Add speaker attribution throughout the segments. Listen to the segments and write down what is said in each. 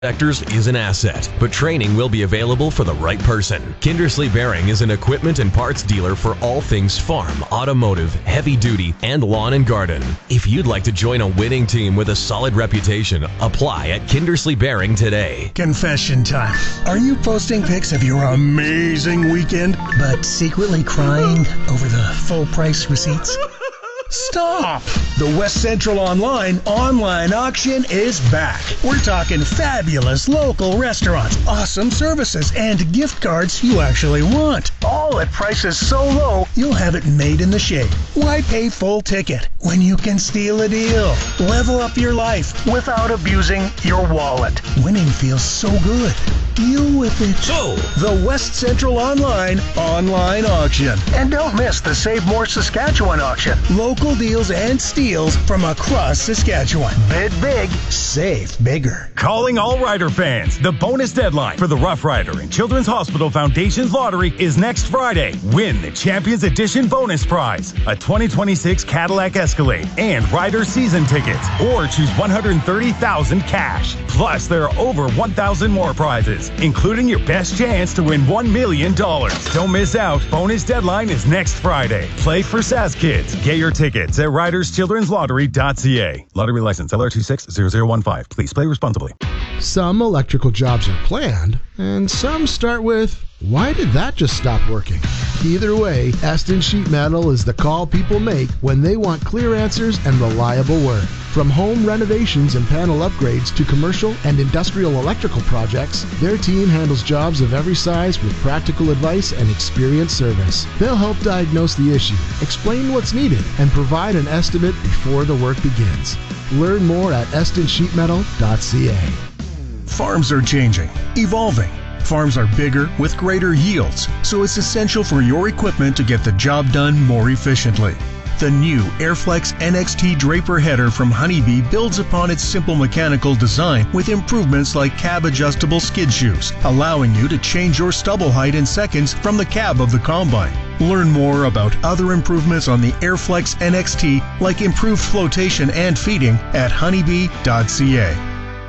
Speaker 1: Inspectors is an asset, but training will be available for the right person. Kindersley Bearing is an equipment and parts dealer for all things farm, automotive, heavy duty, and lawn and garden. If you'd like to join a winning team with a solid reputation, apply at Kindersley Bearing today.
Speaker 2: Confession time. Are you posting pics of your amazing weekend, but secretly crying over the full price receipts? Stop! The West Central online auction is back. We're talking fabulous local restaurants, awesome services, and gift cards you actually want. All at prices so low, you'll have it made in the shade. Why pay full ticket when you can steal a deal? Level up your life without abusing your wallet. Winning feels so good. Deal with it.
Speaker 1: So,
Speaker 2: the West Central online auction. And don't miss the Save More Saskatchewan auction. Local deals and steals from across Saskatchewan. Bid big, save bigger.
Speaker 3: Calling all Rider fans. The bonus deadline for the Rough Rider and Children's Hospital Foundation's lottery is next Friday. Win the Champions Edition bonus prize, a 2026 Cadillac Escalade and Rider season tickets, or choose $130,000 cash. Plus, there are over 1,000 more prizes, including your best chance to win $1 million. Don't miss out. Bonus deadline is next Friday. Play for Sask Kids. Get your tickets at riderschildrenslottery.ca. Lottery license LR260015. Please play responsibly.
Speaker 4: Some electrical jobs are planned, and some start with, why did that just stop working? Either way, Eston Sheet Metal is the call people make when they want clear answers and reliable work. From home renovations and panel upgrades to commercial and industrial electrical projects, their team handles jobs of every size with practical advice and experienced service. They'll help diagnose the issue, explain what's needed, and provide an estimate before the work begins. Learn more at estonsheetmetal.ca.
Speaker 2: Farms are changing, evolving. Farms are bigger with greater yields, so it's essential for your equipment to get the job done more efficiently. The new Airflex NXT Draper header from Honeybee builds upon its simple mechanical design with improvements like cab-adjustable skid shoes, allowing you to change your stubble height in seconds from the cab of the combine. Learn more about other improvements on the Airflex NXT, like improved flotation and feeding, at honeybee.ca.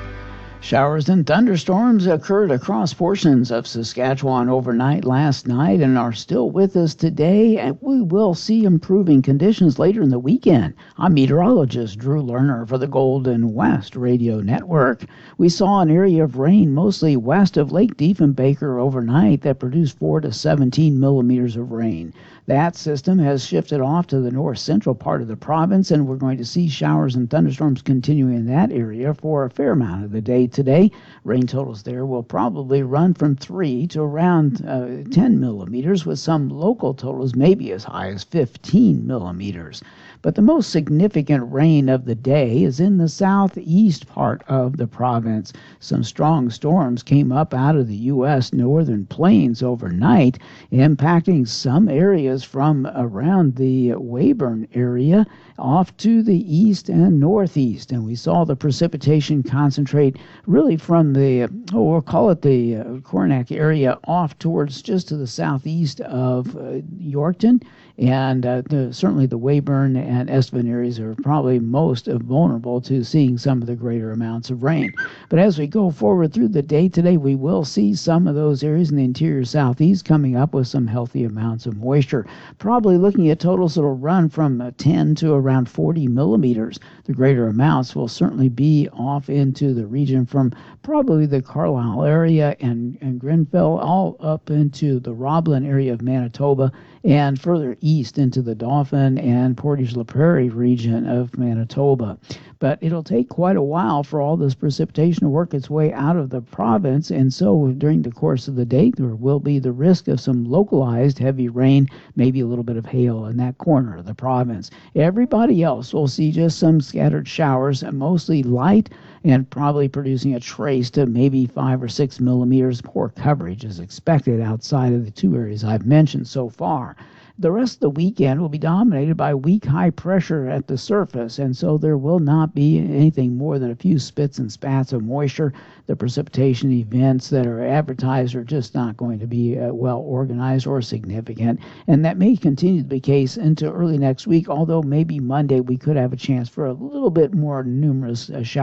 Speaker 5: Showers and thunderstorms occurred across portions of Saskatchewan overnight last night and are still with us today, and we will see improving conditions later in the weekend. I'm meteorologist Drew Lerner for the Golden West Radio Network. We saw an area of rain mostly west of Lake Diefenbaker overnight that produced 4 to 17 millimeters of rain. That system has shifted off to the north-central part of the province, and we're going to see showers and thunderstorms continuing in that area for a fair amount of the day today. Rain totals there will probably run from 3 to around 10 millimeters, with some local totals maybe as high as 15 millimeters. But the most significant rain of the day is in the southeast part of the province. Some strong storms came up out of the U.S. northern plains overnight, impacting some areas from around the Weyburn area off to the east and northeast. And we saw the precipitation concentrate really from the, we'll call it the Coronach area off towards just to the southeast of Yorkton. And certainly the Weyburn and Estevan areas are probably most vulnerable to seeing some of the greater amounts of rain. But as we go forward through the day today, we will see some of those areas in the interior southeast coming up with some healthy amounts of moisture. Probably looking at totals that will run from 10 to around 40 millimeters. The greater amounts will certainly be off into the region from probably the Carlisle area and Grenfell all up into the Roblin area of Manitoba and further east into the Dauphin and Portage-la Prairie region of Manitoba. But it'll take quite a while for all this precipitation to work its way out of the province, and so during the course of the day there will be the risk of some localized heavy rain, maybe a little bit of hail in that corner of the province. Everybody else will see just some scattered showers, mostly light, and probably producing a trace to maybe 5 or 6 millimeters. Poor coverage is expected outside of the two areas I've mentioned so far. The rest of the weekend will be dominated by weak high pressure at the surface, and so there will not be anything more than a few spits and spats of moisture. The precipitation events that are advertised are just not going to be well organized or significant, and that may continue to be the case into early next week, although maybe Monday we could have a chance for a little bit more numerous shower activity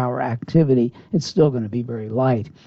Speaker 5: activity, it's still going to be very light.